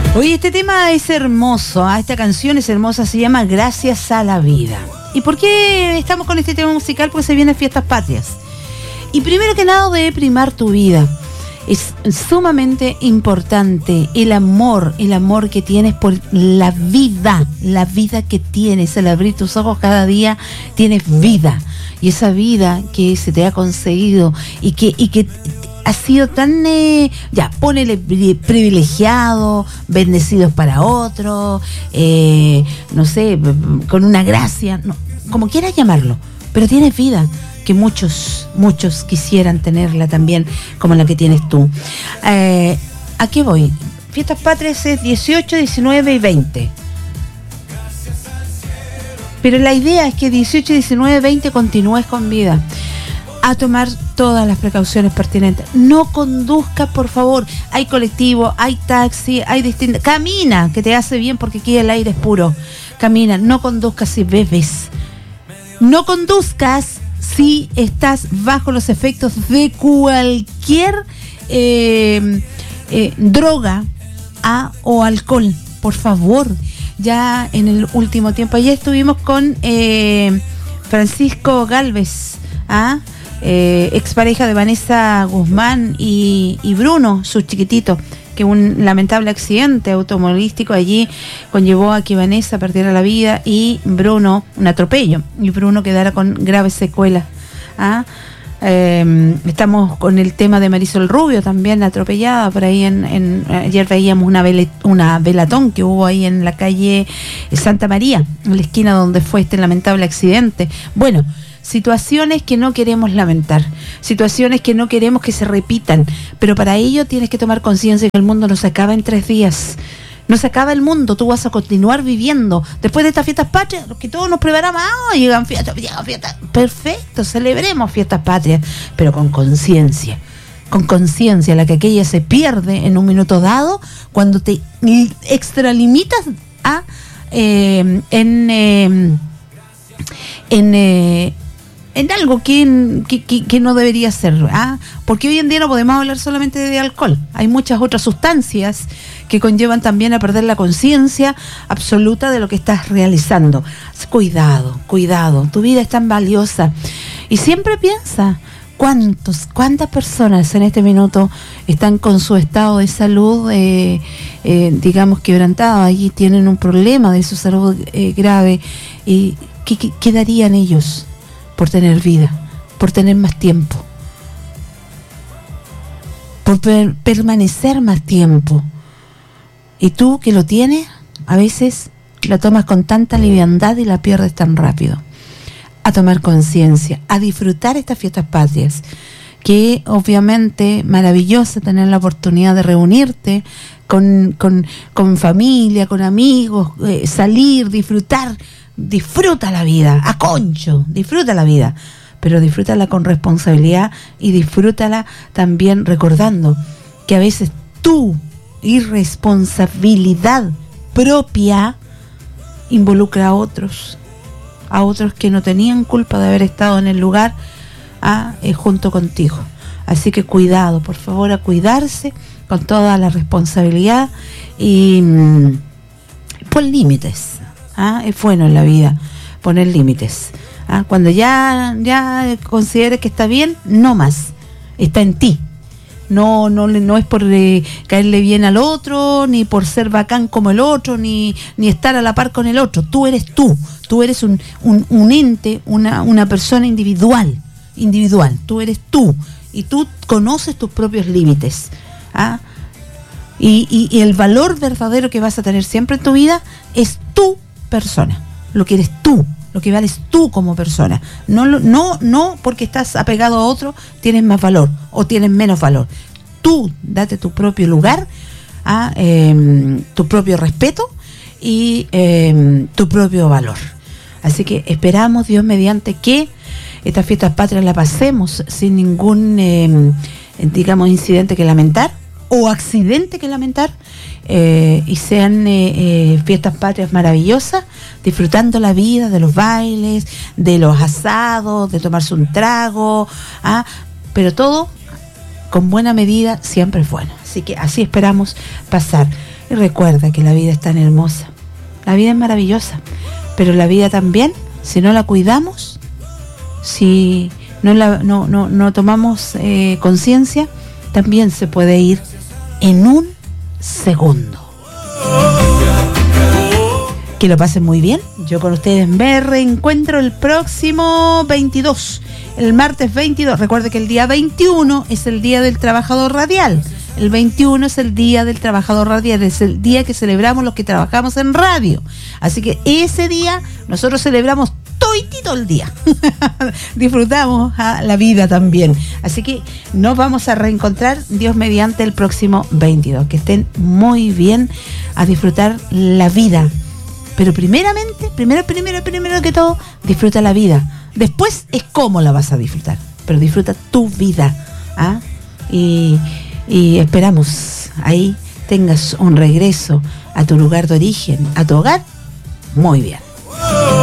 Oye, este tema es hermoso, esta canción es hermosa, se llama Gracias a la Vida. ¿Y por qué estamos con este tema musical? Porque se vienen fiestas patrias. Y primero que nada debe primar tu vida. Es sumamente importante el amor que tienes por la vida que tienes. Al abrir tus ojos cada día tienes vida. Y esa vida que se te ha conseguido y que ha sido tan, ponele privilegiado, bendecidos para otros, no sé, con una gracia, no, como quieras llamarlo, pero tienes vida que muchos quisieran tenerla también como la que tienes tú. ¿A qué voy? Fiestas Patrias es 18, 19 y 20. Pero la idea es que 18, 19, 20 continúes con vida. A tomar todas las precauciones pertinentes. No conduzcas, por favor. Hay colectivo, hay taxi, hay distintas. Camina, que te hace bien porque aquí el aire es puro. Camina, no conduzcas si bebes. No conduzcas si estás bajo los efectos de cualquier droga o alcohol. Por favor. Ya en el último tiempo, ayer estuvimos con Francisco Galvez, expareja de Vanessa Guzmán y Bruno, su chiquitito, que un lamentable accidente automovilístico allí conllevó a que Vanessa perdiera la vida y Bruno, un atropello, y Bruno quedara con graves secuelas. Estamos con el tema de Marisol Rubio, también atropellada por ahí ayer veíamos una velatón que hubo ahí en la calle Santa María, en la esquina donde fue este lamentable accidente. Bueno, situaciones que no queremos lamentar, situaciones que no queremos que se repitan, pero para ello tienes que tomar conciencia que el mundo no se acaba en 3 días. No se acaba el mundo, tú vas a continuar viviendo. Después de estas fiestas patrias, los que todos nos preparamos, llegan fiestas. Perfecto, celebremos fiestas patrias, pero con conciencia, la que aquella se pierde en un minuto dado, cuando te extralimitas en algo que no debería ser, porque hoy en día no podemos hablar solamente de alcohol, hay muchas otras sustancias que conllevan también a perder la conciencia absoluta de lo que estás realizando. Cuidado, tu vida es tan valiosa y siempre piensa cuántas personas en este minuto están con su estado de salud digamos quebrantado, allí tienen un problema de su salud grave, y ¿qué darían ellos por tener vida, por tener más tiempo, por permanecer más tiempo? Y tú que lo tienes, a veces la tomas con tanta liviandad y la pierdes tan rápido. A tomar conciencia, a disfrutar estas fiestas patrias, que obviamente maravilloso tener la oportunidad de reunirte con familia, con amigos, salir, disfrutar. Disfruta la vida, a concho, disfruta la vida, pero disfrútala con responsabilidad y disfrútala también recordando que a veces tu irresponsabilidad propia involucra a otros que no tenían culpa de haber estado en el lugar junto contigo. Así que cuidado, por favor, a cuidarse con toda la responsabilidad y pon límites. Es bueno en la vida poner límites. Cuando ya consideres que está bien, no más. Está en ti. No es por caerle bien al otro, ni por ser bacán como el otro, ni estar a la par con el otro. Tú eres tú. Tú eres un ente, una persona individual. Tú eres tú. Y tú conoces tus propios límites. Y el valor verdadero que vas a tener siempre en tu vida es tu persona, lo que eres tú, lo que vales tú como persona. No porque estás apegado a otro tienes más valor o tienes menos valor. Tú date tu propio lugar, tu propio respeto y tu propio valor. Así que esperamos, Dios mediante, que estas fiestas patrias la pasemos sin ningún incidente que lamentar o accidente que lamentar, y sean fiestas patrias maravillosas, disfrutando la vida, de los bailes, de los asados, de tomarse un trago, pero todo con buena medida siempre es bueno. Así que así esperamos pasar. Y recuerda que la vida es tan hermosa, la vida es maravillosa, pero la vida también, si no la cuidamos, si no tomamos conciencia, también se puede ir en un segundo. Que lo pasen muy bien. Yo con ustedes me reencuentro el próximo 22, el martes 22. Recuerde que el día 21 es el Día del Trabajador Radial. El 21 es el Día del Trabajador Radial, es el día que celebramos los que trabajamos en radio. Así que ese día nosotros celebramos todo el día. Disfrutamos la vida también. Así que nos vamos a reencontrar, Dios mediante, el próximo 22. Que estén muy bien, a disfrutar la vida. Pero primeramente, primero que todo, disfruta la vida. Después es cómo la vas a disfrutar. Pero disfruta tu vida. ¿Ah? Y esperamos ahí tengas un regreso a tu lugar de origen, a tu hogar, muy bien.